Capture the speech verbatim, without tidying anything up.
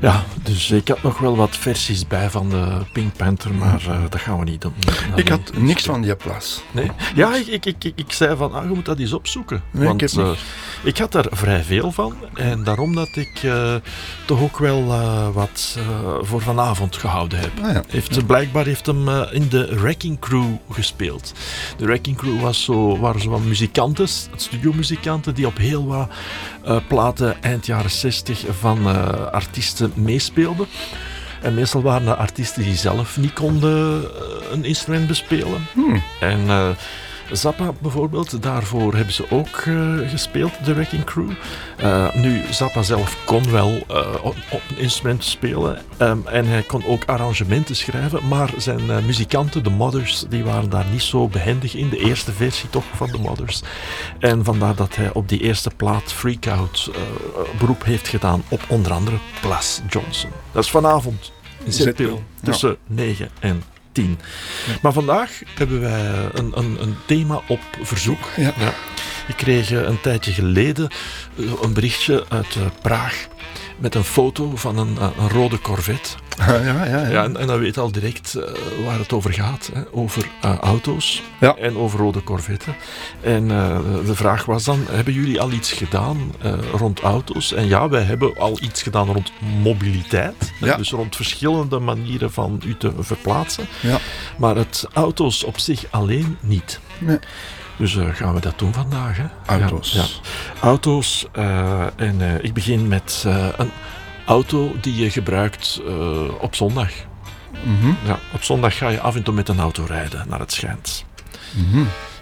Ja, dus ik had nog wel wat versies bij van de Pink Panther, maar uh, dat gaan we niet doen. Ik had niks van die plaats. Nee? Ja, ik, ik, ik, ik zei van, ah, je moet dat eens opzoeken. Nee, want ik, heb uh, ik had daar vrij veel van en daarom dat ik uh, toch ook wel uh, wat uh, voor vanavond gehouden heb. Ah, ja. Heeft, ja. Blijkbaar heeft hem uh, in de Wrecking Crew gespeeld. De Wrecking Crew was zo, waren zo wat muzikanten, studiomuzikanten, die op heel wat uh, platen eind jaren zestig van uh, artiesten meespeelden. En meestal waren dat artiesten die zelf niet konden uh, een instrument bespelen. Hmm. En uh, Zappa bijvoorbeeld, daarvoor hebben ze ook uh, gespeeld, de Wrecking Crew. Uh, nu, Zappa zelf kon wel uh, op, op een instrument spelen um, en hij kon ook arrangementen schrijven, maar zijn uh, muzikanten, de Mothers, die waren daar niet zo behendig in, de eerste versie toch van de Mothers. En vandaar dat hij op die eerste plaat Freak Out uh, beroep heeft gedaan op onder andere Plas Johnson. Dat is vanavond in Zetpil, tussen ja. negen en tien. Ja. Maar vandaag hebben wij een, een, een thema op verzoek. Ja. Ja. Ik kreeg een tijdje geleden een berichtje uit uh, Praag met een foto van een, een rode Corvette. Ah, ja, ja, ja. Ja, en, en dan weet je al direct uh, waar het over gaat. Hè? Over uh, auto's ja. en over rode Corvetten. En uh, de vraag was dan, hebben jullie al iets gedaan uh, rond auto's? En ja, wij hebben al iets gedaan rond mobiliteit. Ja. Dus rond verschillende manieren van u te verplaatsen. Ja. Maar het auto's op zich alleen niet. Nee. Dus uh, gaan we dat doen vandaag. Hè? Auto's. Ja, ja. Auto's. Uh, en uh, ik begin met uh, een auto die je gebruikt uh, op zondag. Mm-hmm. Ja, op zondag ga je af en toe met een auto rijden, naar het schijnt. Mm-hmm.